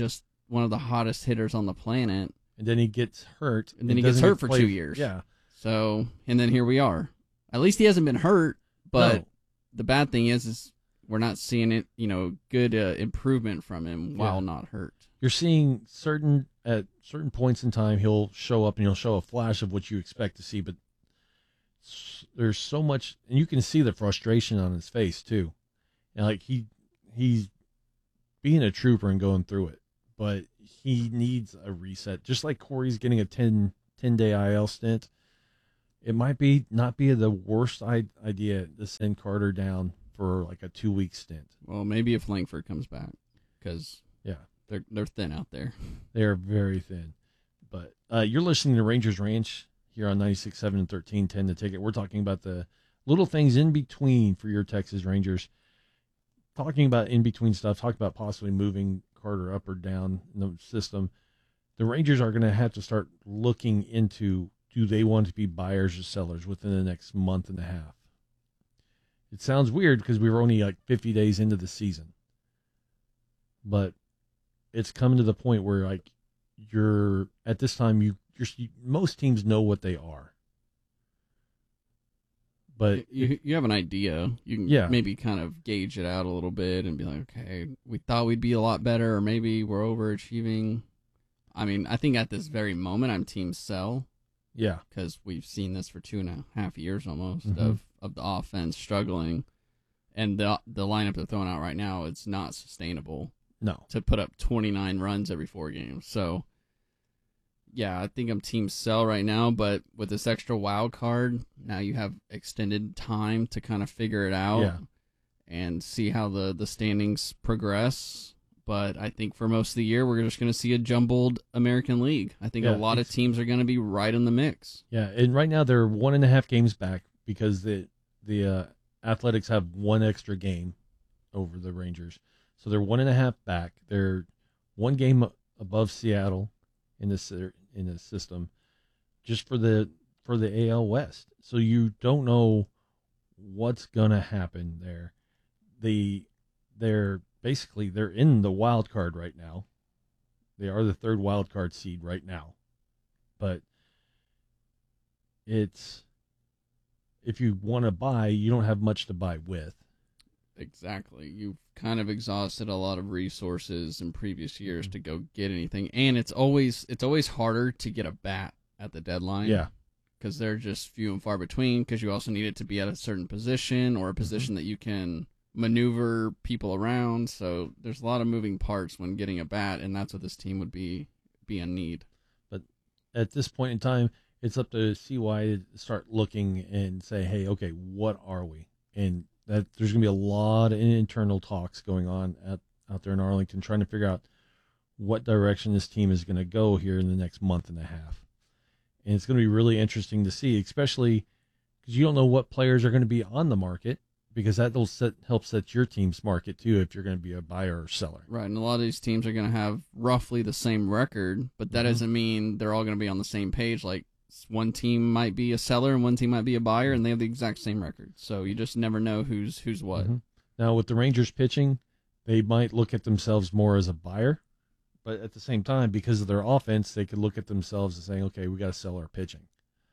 one of the hottest hitters on the planet. And then he gets hurt. And then he gets hurt for 2 years. Yeah. So, and then here we are. At least he hasn't been hurt, but the bad thing is we're not seeing it, good improvement from him while not hurt. You're seeing at certain points in time, he'll show up and he'll show a flash of what you expect to see, but there's so much, and you can see the frustration on his face too. And like he's being a trooper and going through it, but he needs a reset. Just like Corey's getting a 10-day IL stint, it might not be the worst idea to send Carter down for like a 2-week stint. Well, maybe if Langford comes back, because they're thin out there. They are very thin. But you're listening to Rangers Ranch here on 96.7 and 1310 The Ticket. We're talking about the little things in between for your Texas Rangers. Talking about in-between stuff, talking about possibly moving Carter up or down in the system. The Rangers are going to have to start looking into, do they want to be buyers or sellers within the next month and a half? It sounds weird because we were only like 50 days into the season. But it's coming to the point where like at this time, most teams know what they are. But you have an idea. You can maybe kind of gauge it out a little bit and be like, okay, we thought we'd be a lot better, or maybe we're overachieving. I mean, I think at this very moment, I'm team sell. Yeah. Because we've seen this for 2.5 years almost of the offense struggling. And the lineup they're throwing out right now, it's not sustainable. No. To put up 29 runs every 4 games. So, yeah, I think I'm team sell right now, but with this extra wild card, now you have extended time to kind of figure it out and see how the standings progress. But I think for most of the year, we're just going to see a jumbled American League. I think a lot of teams are going to be right in the mix. Yeah, and right now they're 1.5 games back because the Athletics have one extra game over the Rangers. So they're 1.5 back. They're 1 game above Seattle in the system, just for the AL West. So you don't know what's gonna happen there. They're in the wild card right now. They are the 3rd wild card seed right now, but if you want to buy, you don't have much to buy with. Exactly. You've kind of exhausted a lot of resources in previous years to go get anything. And it's always harder to get a bat at the deadline. Yeah. Because they're just few and far between, because you also need it to be at a certain position or a position that you can maneuver people around. So there's a lot of moving parts when getting a bat, and that's what this team would be in need. But at this point in time, it's up to CY to start looking and say, hey, okay, what are we? And that there's going to be a lot of internal talks going on out there in Arlington, trying to figure out what direction this team is going to go here in the next month and a half. And it's going to be really interesting to see, especially because you don't know what players are going to be on the market, because that will help set your team's market too if you're going to be a buyer or seller. Right, and a lot of these teams are going to have roughly the same record, but that doesn't mean they're all going to be on the same page. Like, one team might be a seller and one team might be a buyer, and they have the exact same record. So you just never know who's what. Now, with the Rangers pitching, they might look at themselves more as a buyer, but at the same time, because of their offense, they could look at themselves as saying, okay, we got to sell our pitching.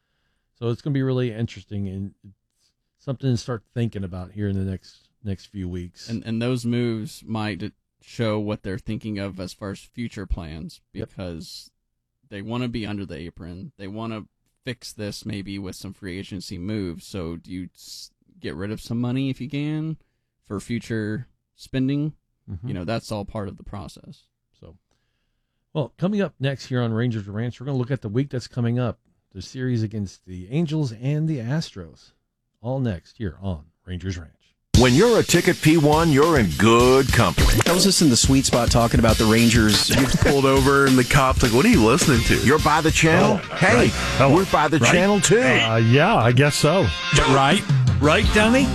So it's going to be really interesting and something to start thinking about here in the next few weeks. And those moves might show what they're thinking of as far as future plans, because they want to be under the apron. They want to fix this maybe with some free agency moves. So do you get rid of some money if you can for future spending? That's all part of the process. So, well, coming up next here on Rangers Ranch, we're going to look at the week that's coming up, the series against the Angels and the Astros. All next here on Rangers Ranch. When you're a Ticket P1, you're in good company. I was just in the sweet spot talking about the Rangers. You get pulled over and the cop's like, what are you listening to? You're by the channel? Hey, we're by the channel too. Yeah, I guess so. Right, Donnie?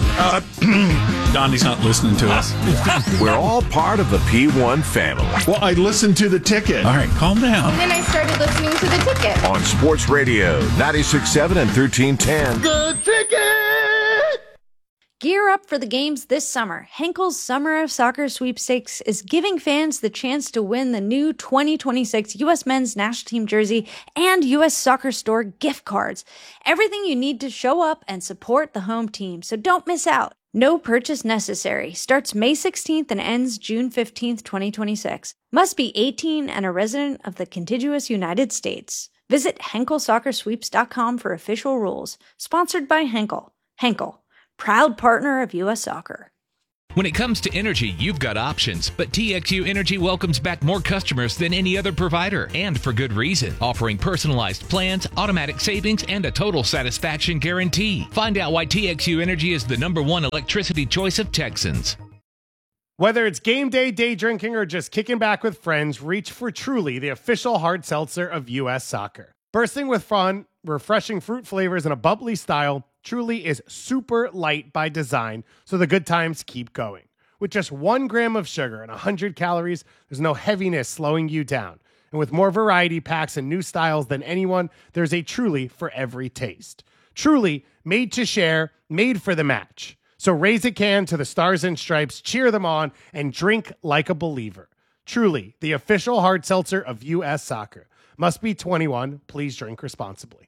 Donnie's not listening to us. We're all part of the P1 family. Well, I listened to the Ticket. All right, calm down. And then I started listening to the Ticket. On Sports Radio, 96.7 and 1310. The Ticket! Gear up for the games this summer. Henkel's Summer of Soccer Sweepstakes is giving fans the chance to win the new 2026 U.S. Men's National Team jersey and U.S. Soccer Store gift cards. Everything you need to show up and support the home team, so don't miss out. No purchase necessary. Starts May 16th and ends June 15th, 2026. Must be 18 and a resident of the contiguous United States. Visit HenkelSoccerSweeps.com for official rules. Sponsored by Henkel. Henkel, proud partner of U.S. Soccer. When it comes to energy, you've got options, but TXU Energy welcomes back more customers than any other provider, and for good reason, offering personalized plans, automatic savings, and a total satisfaction guarantee. Find out why TXU Energy is the #1 electricity choice of Texans. Whether it's game day, day drinking, or just kicking back with friends, reach for Truly, the official hard seltzer of U.S. Soccer. Bursting with fun, refreshing fruit flavors, and a bubbly style, Truly is super light by design, so the good times keep going. With just 1 gram of sugar and 100 calories, there's no heaviness slowing you down. And with more variety packs and new styles than anyone, there's a Truly for every taste. Truly, made to share, made for the match. So raise a can to the Stars and Stripes, cheer them on, and drink like a believer. Truly, the official hard seltzer of U.S. Soccer. Must be 21. Please drink responsibly.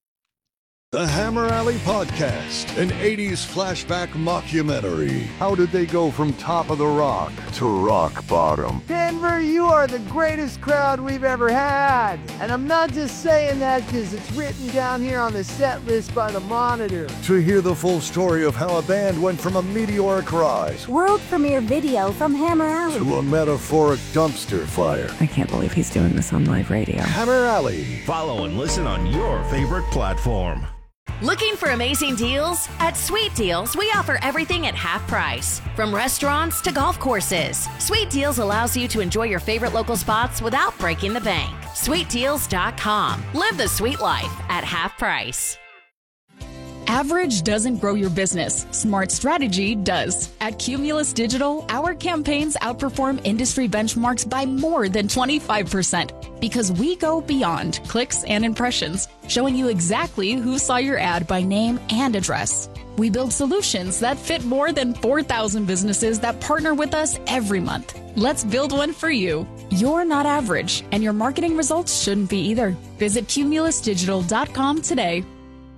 The Hammer Alley Podcast, an 80s flashback mockumentary. How did they go from top of the rock to rock bottom? Denver, you are the greatest crowd we've ever had. And I'm not just saying that because it's written down here on the set list by the Monitor. To hear the full story of how a band went from a meteoric rise, world premiere video from Hammer Alley, to a metaphoric dumpster fire. I can't believe he's doing this on live radio. Hammer Alley. Follow and listen on your favorite platform. Looking for amazing deals? At Sweet Deals, we offer everything at half price. From restaurants to golf courses, Sweet Deals allows you to enjoy your favorite local spots without breaking the bank. SweetDeals.com. Live the sweet life at half price. Average doesn't grow your business. Smart strategy does. At Cumulus Digital, our campaigns outperform industry benchmarks by more than 25% because we go beyond clicks and impressions, showing you exactly who saw your ad by name and address. We build solutions that fit more than 4,000 businesses that partner with us every month. Let's build one for you. You're not average, and your marketing results shouldn't be either. Visit cumulusdigital.com today.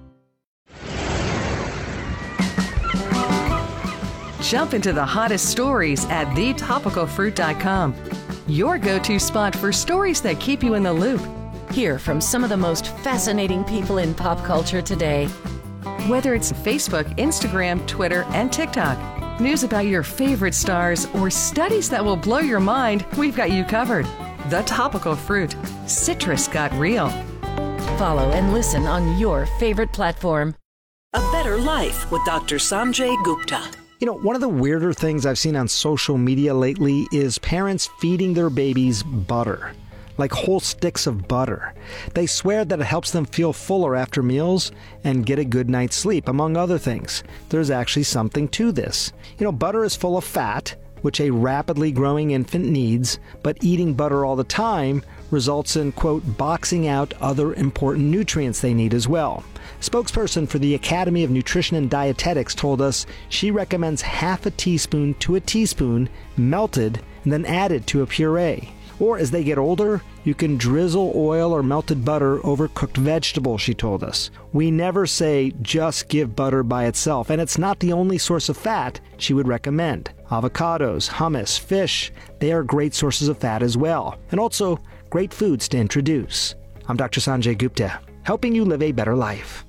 Jump into the hottest stories at thetopicalfruit.com. Your go-to spot for stories that keep you in the loop. Hear from some of the most fascinating people in pop culture today. Whether it's Facebook, Instagram, Twitter, and TikTok, news about your favorite stars, or studies that will blow your mind, we've got you covered. The Topical Fruit. Citrus got real. Follow and listen on your favorite platform. A Better Life with Dr. Sanjay Gupta. You know, one of the weirder things I've seen on social media lately is parents feeding their babies butter, like whole sticks of butter. They swear that it helps them feel fuller after meals and get a good night's sleep, among other things. There's actually something to this. You know, butter is full of fat, which a rapidly growing infant needs, but eating butter all the time results in, quote, boxing out other important nutrients they need as well. Spokesperson for the Academy of Nutrition and Dietetics told us she recommends half a teaspoon to a teaspoon melted and then added to a puree. Or as they get older, you can drizzle oil or melted butter over cooked vegetables, she told us. We never say just give butter by itself, and it's not the only source of fat she would recommend. Avocados, hummus, fish, they are great sources of fat as well, and also great foods to introduce. I'm Dr. Sanjay Gupta, helping you live a better life.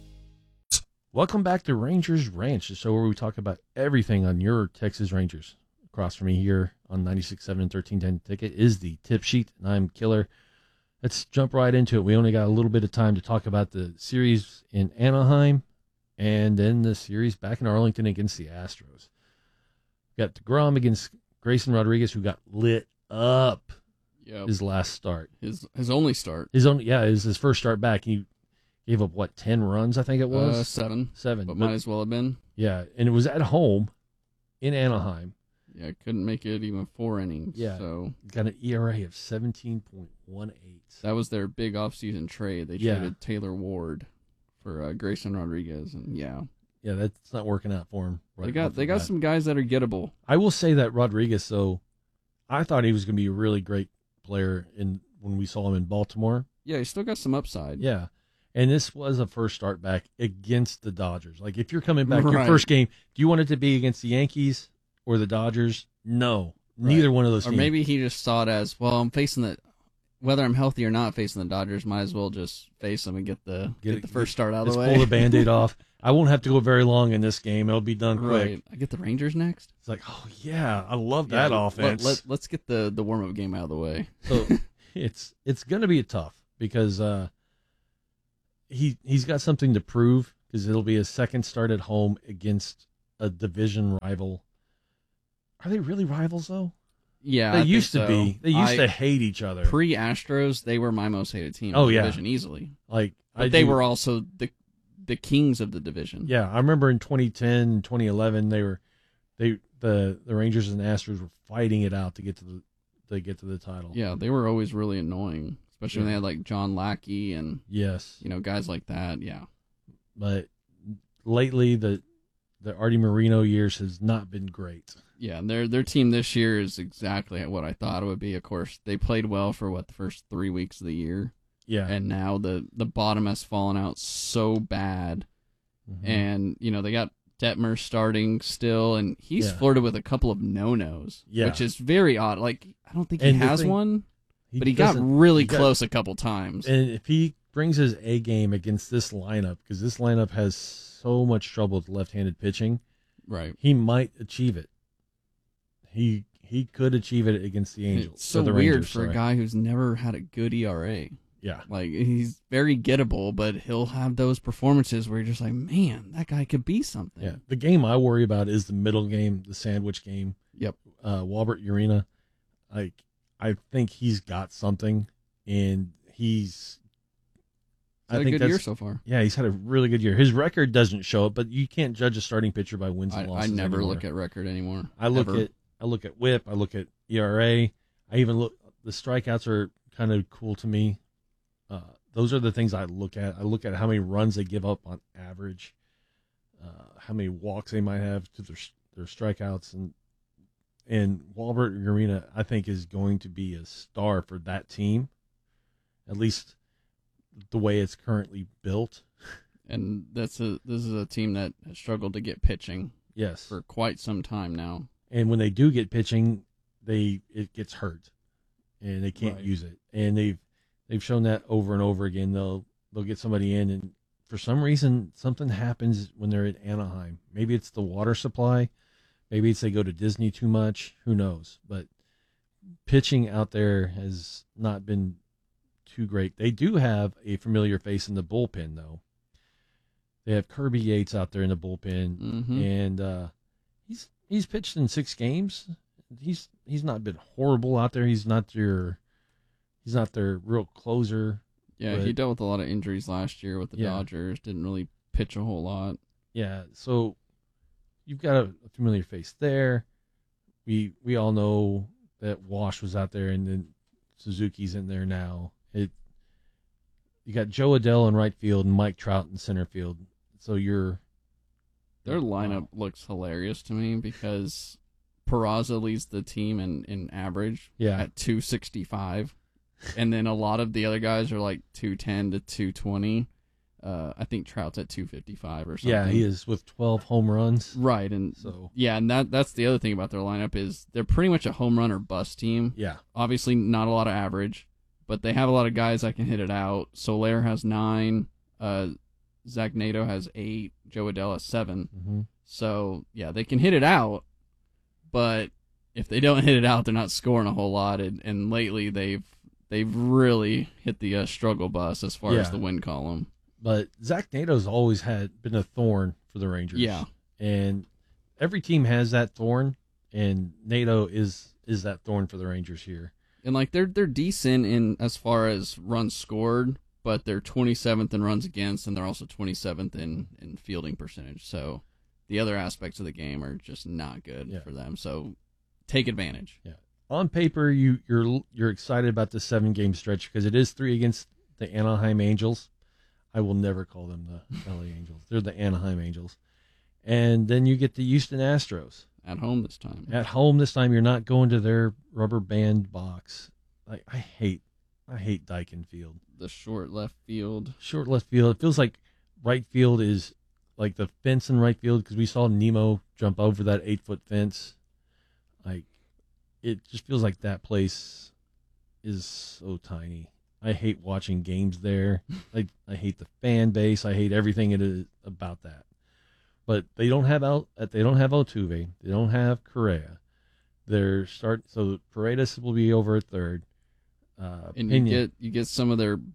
Welcome back to Rangers Ranch, the show where we talk about everything on your Texas Rangers. Across from me here on 96.7 and 1310 Ticket is the tip sheet, and I'm Killer. Let's jump right into it. We only got a little bit of time to talk about the series in Anaheim and then the series back in Arlington against the Astros. We got DeGrom against Grayson Rodriguez, who got lit up his last start. His only start. It was his first start back. He gave up, 10 runs, I think it was? 7. 7. But might as well have been. Yeah, and it was at home in Anaheim. Yeah, couldn't make it even 4 innings. Yeah, so got an ERA of 17.18. That was their big offseason trade. They traded Taylor Ward for Grayson Rodriguez, and Yeah, that's not working out for him. Right they got some guys that are gettable. I will say that Rodriguez, though, I thought he was going to be a really great player when we saw him in Baltimore. Yeah, he's still got some upside. Yeah. And this was a first start back against the Dodgers. Like, if you're coming back your first game, do you want it to be against the Yankees or the Dodgers? No. Neither one of those Or teams. maybe he just saw it as, well, I'm facing whether I'm healthy or not facing the Dodgers, might as well just face them and get the first start out of the way. Let's pull the Band-Aid off. I won't have to go very long in this game. It'll be done quick. Right. I get the Rangers next. It's like, oh, yeah, I love that offense. Let's get the warm-up game out of the way. So it's going to be tough because he's got something to prove because it'll be his second start at home against a division rival. Are they really rivals, though? Yeah, they I used to think so. be. They used to hate each other. Pre-Astros, they were my most hated team in the division easily. But they were also the kings of the division. Yeah, I remember in 2010, 2011, the Rangers and the Astros were fighting it out to get to the title. Yeah, they were always really annoying, especially when they had like John Lackey and guys like that. Yeah, but lately the Artie Moreno years has not been great. Yeah, and their team this year is exactly what I thought it would be. Of course, they played well for the first 3 weeks of the year. Yeah, and now the bottom has fallen out so bad, and they got Detmer starting still, and he's flirted with a couple of no-nos, which is very odd. Like, I don't think he has one, but he got really close a couple times. And if he brings his A game against this lineup, because this lineup has so much trouble with left-handed pitching, right? He might achieve it. He could achieve it against the Angels. It's so weird for a guy who's never had a good ERA. Yeah. Like, he's very gettable, but he'll have those performances where you're just like, man, that guy could be something. Yeah. The game I worry about is the middle game, the sandwich game. Yep. Walbert Urena. Like, I think he's got something, and he's had a good year so far. Yeah, he's had a really good year. His record doesn't show it, but you can't judge a starting pitcher by wins and losses. I never anymore. look at record anymore. I look at WHIP. I look at ERA. I even look. The strikeouts are kind of cool to me. Those are the things I look at. I look at how many runs they give up on average, how many walks they might have to their strikeouts, and Walbert Urena, I think, is going to be a star for that team, at least the way it's currently built. And this is a team that has struggled to get pitching. Yes, for quite some time now. And when they do get pitching, it gets hurt, and they can't use it. And they've shown that over and over again. They'll get somebody in, and for some reason, something happens when they're at Anaheim. Maybe it's the water supply. Maybe it's they go to Disney too much. Who knows? But pitching out there has not been too great. They do have a familiar face in the bullpen, though. They have Kirby Yates out there in the bullpen, and he's pitched in 6 games. He's not been horrible out there. He's not their real closer. Yeah, he dealt with a lot of injuries last year with the Dodgers. Didn't really pitch a whole lot. Yeah, so you've got a familiar face there. We all know that Wash was out there, and then Suzuki's in there now. You got Joe Adell in right field and Mike Trout in center field. So their lineup looks hilarious to me because Peraza leads the team in average at 265. And then a lot of the other guys are like 210 to 220. I think Trout's at 255 or something. Yeah, he is with 12 home runs. Right, and that's the other thing about their lineup is they're pretty much a home run or bust team. Yeah. Obviously not a lot of average, but they have a lot of guys that can hit it out. Soler has 9, Zach Nato has 8, Joe Adell has 7. Mm-hmm. So, yeah, they can hit it out, but if they don't hit it out, they're not scoring a whole lot. And lately they've really hit the struggle bus as far as the win column. But Zach Nato's always been a thorn for the Rangers. Yeah. And every team has that thorn, and Nato is that thorn for the Rangers here. And like they're decent in as far as runs scored, but they're 27th in runs against, and they're also 27th in fielding percentage. So the other aspects of the game are just not good for them. So take advantage. Yeah. On paper, you're excited about the 7-game stretch because it is 3 against the Anaheim Angels. I will never call them the LA Angels. They're the Anaheim Angels. And then you get the Houston Astros. At home this time. At home this time, you're not going to their rubber band box. Like I hate Daikin Field. The short left field. Short left field. It feels like right field is like the fence in right field, because we saw Nemo jump over that 8-foot fence. Like, it just feels like that place is so tiny. I hate watching games there. I hate the fan base. I hate everything it is about that. But they don't have Altuve. They don't have Correa. So Paredes will be over at third. And you get some of their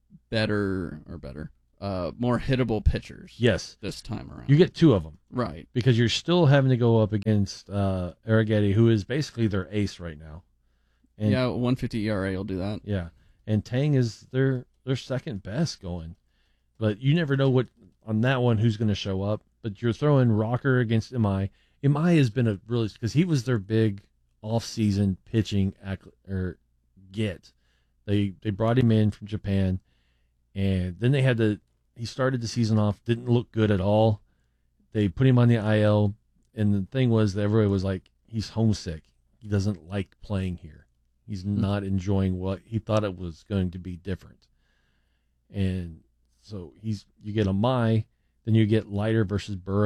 more hittable pitchers. Yes, this time around you get 2 of them, right? Because you're still having to go up against Arrighetti, who is basically their ace right now. And, 150 ERA will do that. Yeah, and Tang is their second best going, but you never know what on that one who's going to show up. But you're throwing Rocker against Imai. Imai has been because he was their big off-season pitching get. They brought him in from Japan, and then he started the season off, didn't look good at all. They put him on the IL, and the thing was that everybody was like, he's homesick. He doesn't like playing here. He's not enjoying what he thought it was going to be different. And so you get Imai, then you get Leiter versus Burrow.